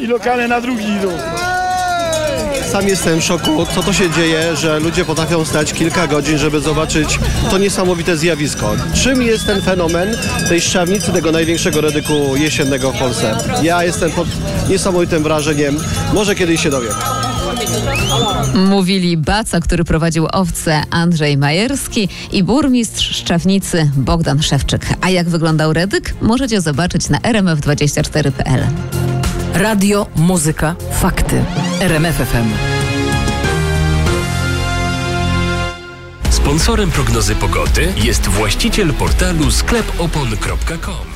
i lokale na drugi idą. Sam jestem w szoku, co to się dzieje, że ludzie potrafią stać kilka godzin, żeby zobaczyć to niesamowite zjawisko. Czym jest ten fenomen tej Szczawnicy, tego największego redyku jesiennego w Polsce? Ja jestem pod niesamowitym wrażeniem. Może kiedyś się dowiem. Mówili Baca, który prowadził owce, Andrzej Majerski, i burmistrz Szczawnicy Bogdan Szewczyk. A jak wyglądał redyk? Możecie zobaczyć na rmf24.pl. Radio, muzyka, fakty. RMF FM. Sponsorem prognozy pogody jest właściciel portalu sklepopon.com.